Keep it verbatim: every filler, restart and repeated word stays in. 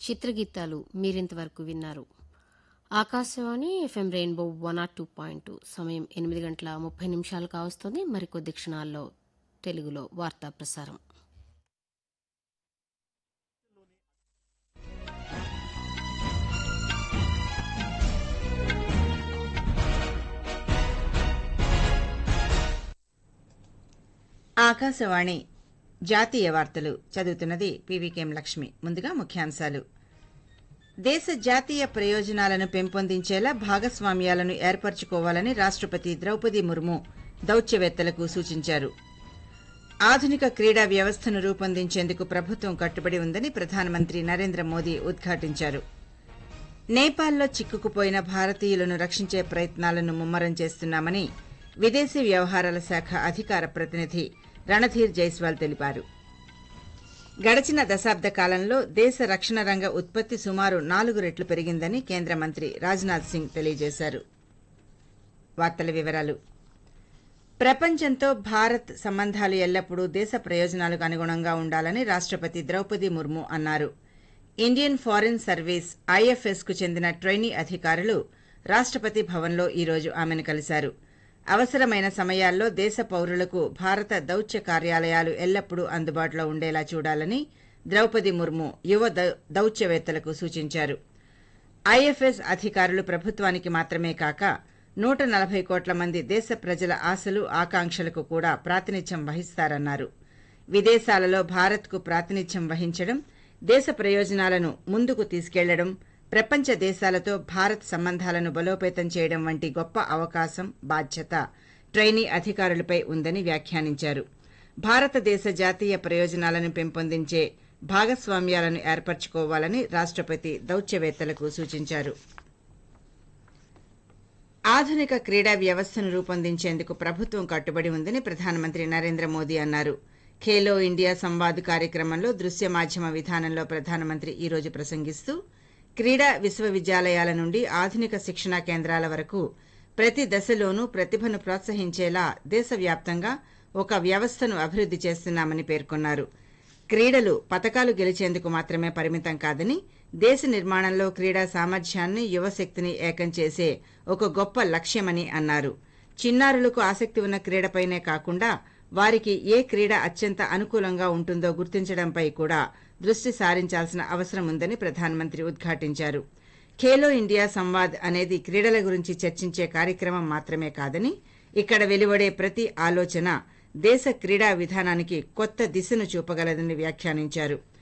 చిత్రగీతాలు మీరింతవరకు విన్నారు. Akashvani FM rainbow one or two point two సమయం ఎనిమిది గంటల ముప్పై నిమిషాలు కావస్తోంది. మరికొద్ది క్షణాల్లో తెలుగులో వార్తా ప్రసారం. ఆకాశవాణి జాతీయ వార్తలు చదువుతున్నది పీవీకేఎం లక్ష్మి. ముందుగా ముఖ్యాంశాలు. దేశ జాతీయ ప్రయోజనాలను పెంపొందించేలా భాగస్వామ్యాలను ఏర్పరచుకోవాలని రాష్టపతి ద్రౌపది ముర్ము దౌత్యవేత్తలకు సూచించారు. ఆధునిక క్రీడా వ్యవస్థను రూపొందించేందుకు ప్రభుత్వం కట్టుబడి ఉందని ప్రధానమంత్రి నరేంద్ర మోదీ ఉద్ఘాటించారు. నేపాల్లో చిక్కుకుపోయిన భారతీయులను రక్షించే ప్రయత్నాలను ముమ్మరం చేస్తున్నామని విదేశీ వ్యవహారాల శాఖ అధికార ప్రతినిధి రణధీర్ జైస్వాల్ తెలిపారు. గడచిన దశాబ్ద కాలంలో దేశ రక్షణ రంగ ఉత్పత్తి సుమారు నాలుగు రెట్లు పెరిగిందని కేంద్ర మంత్రి రాజ్నాథ్ సింగ్ తెలియజేశారు. వార్తల వివరాలు. ప్రపంచంతో భారత్ సంబంధాలు ఎల్లప్పుడూ దేశ ప్రయోజనాలకు అనుగుణంగా ఉండాలని రాష్టపతి ద్రౌపది ముర్ము అన్నారు. ఇండియన్ ఫారిన్ సర్వీస్ ఐఎఫ్ఎస్ కు చెందిన ట్రైనీ అధికారులు రాష్టపతి భవన్లో ఈరోజు ఆమెను కలిశారు. అవసరమైన సమయాల్లో దేశ పౌరులకు భారత దౌత్య కార్యాలయాలు ఎల్లప్పుడూ అందుబాటులో ఉండేలా చూడాలని ద్రౌపది ముర్ము యువ దౌత్యవేత్తలకు సూచించారు. ఐఎఫ్ఎస్ అధికారులు ప్రభుత్వానికి మాత్రమే కాక నూట నలభై కోట్ల మంది దేశ ప్రజల ఆశలు ఆకాంక్షలకు కూడా ప్రాతినిధ్యం వహిస్తారన్నారు. విదేశాలలో భారత్కు ప్రాతినిధ్యం వహించడం, దేశ ప్రయోజనాలను ముందుకు తీసుకెళ్లడం, ప్రపంచ దేశాలతో భారత్ సంబంధాలను బలోపేతం చేయడం వంటి గొప్ప అవకాశం, బాధ్యత ట్రైనీ అధికారులపై ఉందని వ్యాఖ్యానించారు. భారతదేశ జాతీయ ప్రయోజనాలను పెంపొందించే భాగస్వామ్యాలను ఏర్పరచుకోవాలని రాష్టపతి దౌత్యవేత్తలకు సూచించారు. ఆధునిక క్రీడా వ్యవస్థను రూపొందించేందుకు ప్రభుత్వం కట్టుబడి ఉందని ప్రధానమంత్రి నరేంద్ర మోదీ అన్నారు. ఖేలో ఇండియా సంవాద్ కార్యక్రమంలో దృశ్య మాధ్యమ విధానంలో ప్రధానమంత్రి ఈరోజు ప్రసంగిస్తూ క్రీడా విశ్వవిద్యాలయాల నుండి ఆధునిక శిక్షణా కేంద్రాల వరకు ప్రతి దశలోనూ ప్రతిభను ప్రోత్సహించేలా దేశవ్యాప్తంగా ఒక వ్యవస్థను అభివృద్ది చేస్తున్నామని పేర్కొన్నారు. క్రీడలు పతకాలు గెలిచేందుకు మాత్రమే పరిమితం కాదని, దేశ నిర్మాణంలో క్రీడా సామర్థ్యాన్ని, యువశక్తిని ఏకం చేసే ఒక గొప్ప లక్ష్యమని అన్నారు. చిన్నారులకు ఆసక్తి ఉన్న క్రీడపైనే కాకుండా వారికి ఏ క్రీడ అత్యంత అనుకూలంగా ఉంటుందో గుర్తించడంపై కూడా దృష్టి సారించాల్సిన అవసరం ఉందని ప్రధానమంత్రి ఉద్ఘాటించారు. ఖేలో ఇండియా సంవాద్ అనేది క్రీడల గురించి చర్చించే కార్యక్రమం మాత్రమే కాదని, ఇక్కడ వెలువడే ప్రతి ఆలోచన దేశ క్రీడా విధానానికి కొత్త దిశను చూపగలదని వ్యాఖ్యానించారు.